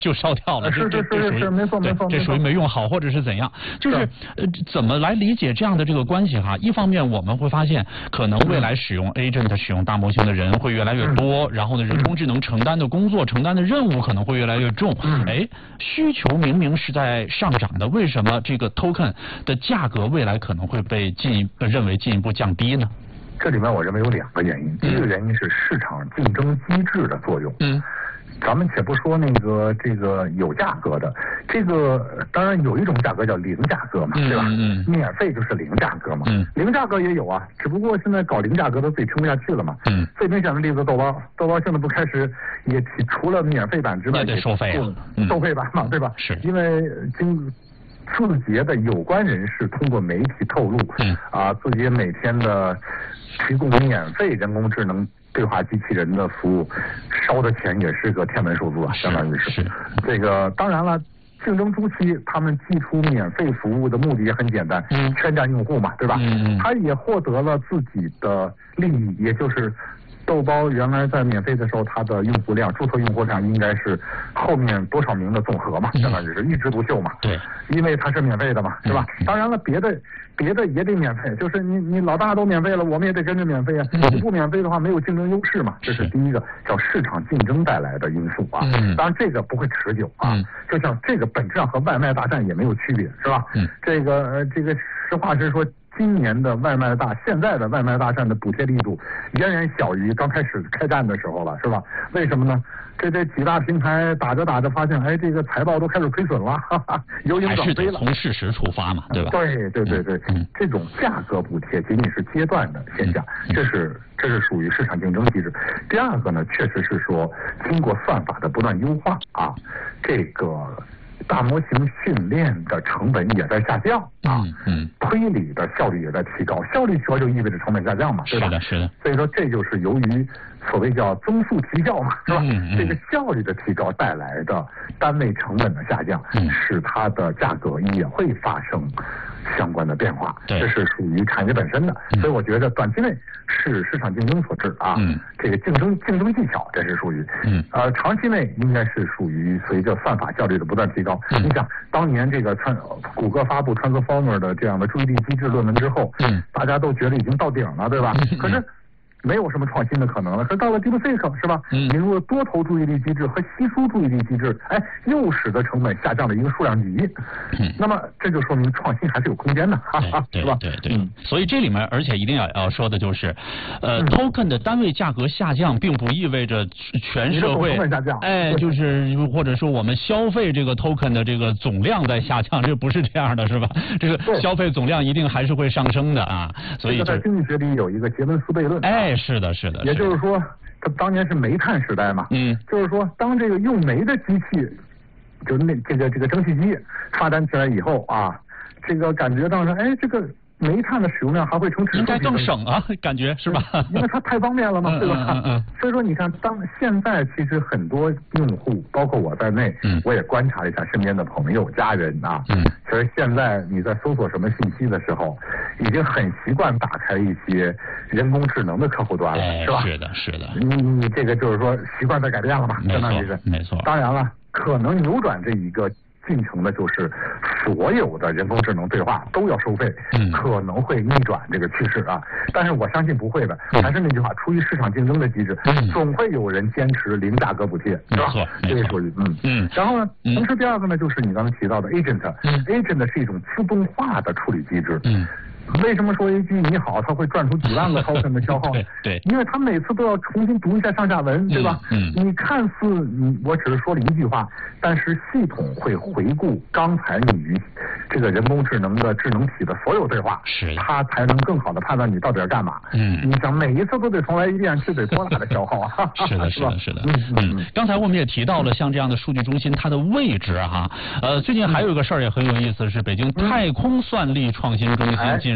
就烧掉了， 是没错， 这属于没用好或者是怎样？就是怎么来理解这样的这个关系哈？一方面我们会发现，可能未来使用 agent 使用大模型的人会越来越多，然后呢，人工智能承担的工作、承担的任务可能会越来越重。需求明明是在上涨的，为什么这个 token 的价格未来可能会被认为进一步降低呢？ 这里面我认为有2个原因，第一个原因是市场竞争机制的作用。咱们且不说这个有价格的，这个当然有一种价格叫零价格嘛，对吧？免费就是零价格嘛。零价格也有啊，只不过现在搞零价格的自己撑不下去了嘛。最明显的例子豆包现在不开始也除了免费版之外， 得收费了， 收费版嘛，对吧？ 是因为字节的有关人士通过媒体透露，字节每天的提供免费人工智能对话机器人的服务，烧的钱也是个天文数字啊，相当于是这个。当然了，竞争初期他们寄出免费服务的目的也很简单，圈占用户嘛，对吧？他也获得了自己的利益，也就是豆包原来在免费的时候，它的用户量、注册用户量应该是后面多少名的总和嘛，相当于是一枝独秀嘛。 对， 因为它是免费的嘛，是吧？当然了，别的也得免费，就是你老大都免费了，我们也得跟着免费啊。你不免费的话，没有竞争优势嘛，这是第一个叫市场竞争带来的因素啊。当然这个不会持久啊，就像这个本质上和外卖大战也没有区别，是吧？这个实话实说。今年的现在的外卖大战的补贴力度远远小于刚开始开战的时候了，是吧？为什么呢？这几大平台打着发现，这个财报都开始亏损了，由盈转亏了。 还是得从事实出发嘛，对吧？ 对，这种价格补贴仅仅是阶段的现象，这是属于市场竞争机制。第二个呢，确实是说经过算法的不断优化啊，这个大模型训练的成本也在下降啊，推理的效率也在提高，效率提高就意味着成本下降嘛，对吧？ 是的。 所以说这就是由于所谓叫增速提效嘛，是吧？这个效率的提高带来的单位成本的下降，使它的价格也会发生相关的变化，这是属于产业本身的。所以我觉得短期内是市场竞争所致啊，这个竞争技巧，这是属于长期内应该是属于随着算法效率的不断提高。你想当年这个谷歌发布 Transformer 的这样的注意力机制论文之后，大家都觉得已经到顶了，对吧？可是没有什么创新的可能了。可是到了 DeepSeek 是吧？引入了多头注意力机制和稀疏注意力机制，又使得成本下降了一个数量级。那么这就说明创新还是有空间的，是吧？ 对。所以这里面，而且一定要说的就是，token 的单位价格下降，并不意味着全社会就是或者说我们消费这个 token 的这个总量在下降，这不是这样的，是吧？这个消费总量一定还是会上升的啊。所以在经济学里有一个杰伦斯悖论。 是的。 也就是说，它当年是煤炭时代嘛，就是说，当这个用煤的机器，就是这个蒸汽机发展起来以后啊，这个感觉到这个煤炭的使用量还会呈持续， 应该更省啊，感觉是吧？ 因为它太方便了嘛，对吧？所以说你看，现在其实很多用户，包括我在内，我也观察了一下身边的朋友、家人啊，其实现在你在搜索什么信息的时候，已经很习惯打开一些人工智能的客户端了，是吧？ 是的。 你这个就是说习惯在改变了嘛，相当于是没错。 当然了，可能扭转这一个进程的就是所有的人工智能对话都要收费，可能会逆转这个趋势啊。但是我相信不会的，还是那句话，出于市场竞争的机制，总会有人坚持零价格补贴，是吧？这个属于然后呢，同时第二个呢，就是你刚才提到的 agent 是一种自动化的处理机制。为什么说一句你好，它会赚出几万个token的消耗？ 对， 因为它每次都要重新读一下上下文，对吧？你看似我只是说了一句话，但是系统会回顾刚才你与这个人工智能的智能体的所有对话，它才能更好的判断你到底要干嘛。你想每一次都得重来一遍，这得多大的消耗啊？ 是的。刚才我们也提到了像这样的数据中心它的位置哈，最近还有一个事儿也很有意思，是北京太空算力创新中心近日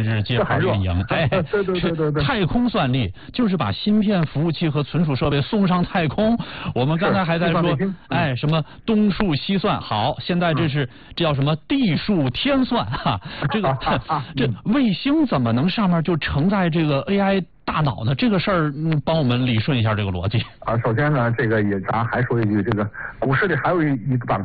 是接盘运营。哎， 对。 太空算力就是把芯片、服务器和存储设备送上太空。我们刚才还在说，哎，什么东数西算，好，现在这叫什么地数天算哈？这卫星怎么能上面就承载这个 AI 大脑呢？这个事儿，帮我们理顺一下这个逻辑。 首先呢，这个咱还说一句，这个股市里还有一个板